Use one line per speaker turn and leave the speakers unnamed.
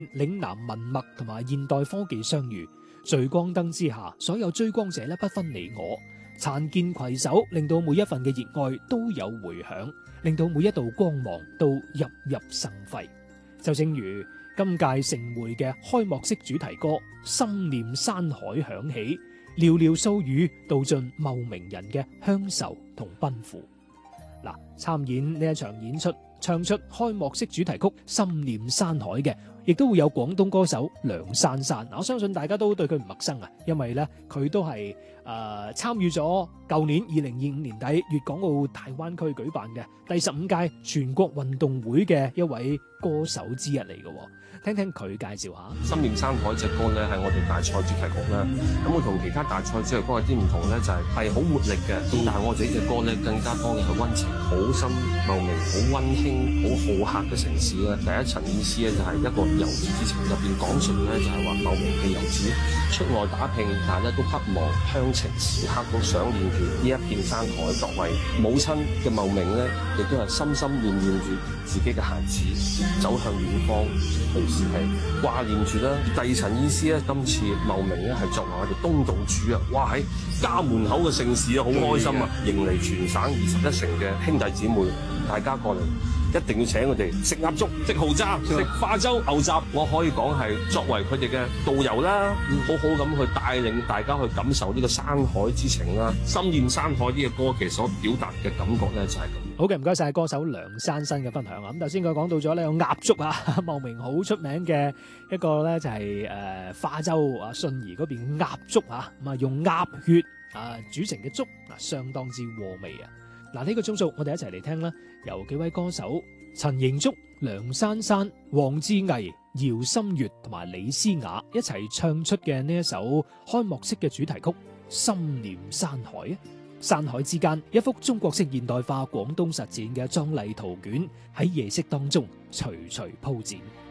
嶺南文脈同埋現代科技相遇，聚光燈之下，所有追光者不分你我，殘劍攜手，令到每一份嘅熱愛都有回響，令到每一道光芒都熠熠生輝。就正如今屆盛會嘅開幕式主題歌《心念山海》響起，寥寥數語道盡茂名人嘅鄉愁同奔赴。嗱，參演呢一場演出，唱出開幕式主題曲《心念山海》嘅，亦都會有廣東歌手梁珊珊。我相信大家都對佢唔陌生啊，因為咧佢都係參與咗舊年2025年底粵港澳大灣區舉辦嘅第15屆全國運動會嘅一位歌手之一嚟嘅。聽聽佢介紹下《
心念山海》隻歌咧，係我哋大賽主題曲啦。咁我同其他大賽主題歌有啲唔同咧，就係好活力嘅。但係我哋呢隻歌咧，更加多嘅係溫情，好深茂名，好溫馨，好好客嘅城市咧。第一層意思咧，就係一個遊子之情，入邊講述咧就係話茂名嘅遊子出外打拼，但係咧都不忘鄉情，時刻都想念住呢一片山海。作為母親嘅茂名咧，亦都係心心念念住自己嘅孩子走向遠方。同時係掛念住啦。第二層意思咧，今次茂名咧係作為我哋東道主啊，哇喺家門口嘅盛事啊，好開心啊，迎嚟全省21城嘅兄弟姊妹，大家過嚟一定要請佢哋食鴨粥、食蠔渣、食化州牛雜。我可以講係作為佢哋嘅導遊啦，好好咁去帶領大家去感受呢個山海之情啦。心念山海呢個歌其實所表達嘅感覺咧就係咁。
好嘅，唔該晒歌手梁珊珊嘅分享啊！咁頭先佢講到咗呢個鴨粥啊，茂名好出名嘅一個咧就係化州啊信宜嗰邊鴨粥啊，咁啊用鴨血煮成嘅粥啊，相當之和味啊！嗱，呢個鐘數我哋一齊嚟聽啦，由幾位歌手陳盈竹、梁珊珊、黃志毅、姚心月同埋李思雅一齊唱出嘅呢一首開幕式嘅主題曲《心念山海》啊！山海之間，一幅中國式現代化廣東實踐嘅壯麗圖卷喺夜色當中徐徐鋪展。